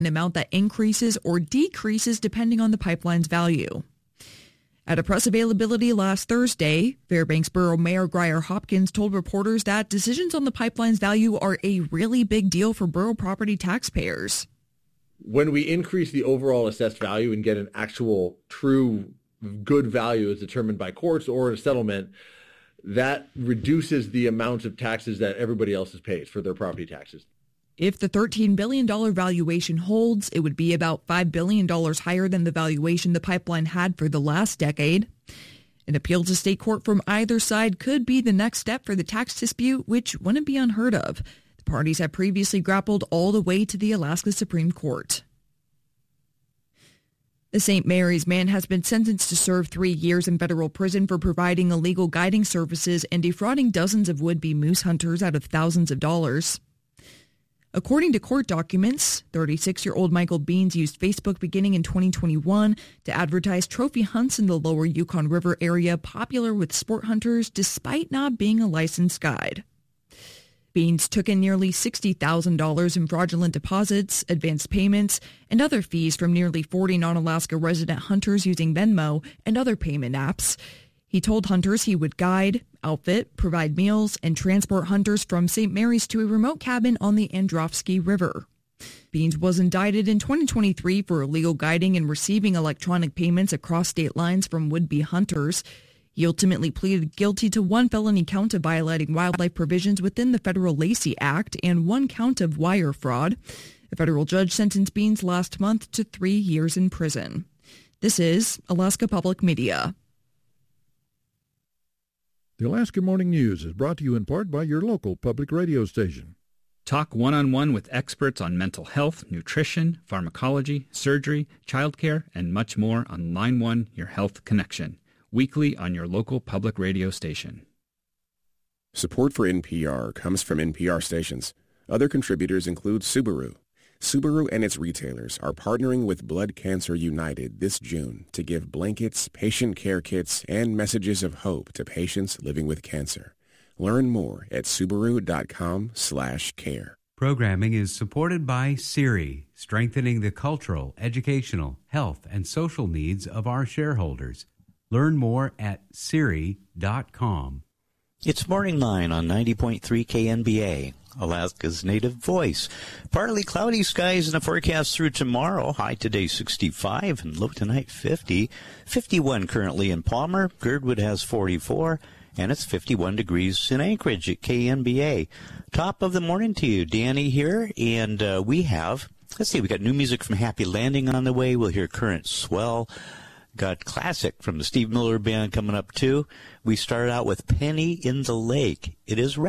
an amount that increases or decreases depending on the pipeline's value. At a press availability last Thursday, Fairbanks Borough Mayor Grier Hopkins told reporters that decisions on the pipeline's value are a really big deal for borough property taxpayers. When we increase the overall assessed value and get an actual true good value as determined by courts or a settlement, that reduces the amount of taxes that everybody else has paid for their property taxes. If the $13 billion valuation holds, it would be about $5 billion higher than the valuation the pipeline had for the last decade. An appeal to state court from either side could be the next step for the tax dispute, which wouldn't be unheard of. The parties have previously grappled all the way to the Alaska Supreme Court. The St. Mary's man has been sentenced to serve 3 years in federal prison for providing illegal guiding services and defrauding dozens of would-be moose hunters out of thousands of dollars. According to court documents, 36-year-old Michael Beans used Facebook beginning in 2021 to advertise trophy hunts in the lower Yukon River area popular with sport hunters despite not being a licensed guide. Beans took in nearly $60,000 in fraudulent deposits, advanced payments, and other fees from nearly 40 non-Alaska resident hunters using Venmo and other payment apps. He told hunters he would guide, outfit, provide meals, and transport hunters from St. Mary's to a remote cabin on the Androvsky River. Beans was indicted in 2023 for illegal guiding and receiving electronic payments across state lines from would-be hunters. He ultimately pleaded guilty to 1 felony count of violating wildlife provisions within the Federal Lacey Act and 1 count of wire fraud. A federal judge sentenced Beans last month to 3 years in prison. This is Alaska Public Media. The Alaska Morning News is brought to you in part by your local public radio station. Talk one-on-one with experts on mental health, nutrition, pharmacology, surgery, childcare, and much more on Line 1, Your Health Connection. Weekly on your local public radio station. Support for NPR comes from NPR stations. Other contributors include Subaru. Subaru and its retailers are partnering with Blood Cancer United this June to give blankets, patient care kits, and messages of hope to patients living with cancer. Learn more at Subaru.com/care. Programming is supported by SIRI, strengthening the cultural, educational, health, and social needs of our shareholders. Learn more at SIRI.com. It's Morning Line on 90.3 KNBA, Alaska's native voice. Partly cloudy skies in the forecast through tomorrow. High today 65 and low tonight 50. 51 currently in Palmer. Girdwood has 44. And it's 51 degrees in Anchorage at KNBA. Top of the morning to you. Danny here. And we got new music from Happy Landing on the way. We'll hear Current Swell. Got classic from the Steve Miller Band coming up, too. We started out with Penny in the Lake. It is